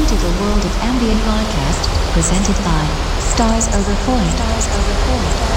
Welcome to the world of ambient broadcast, presented by Stars Over Point.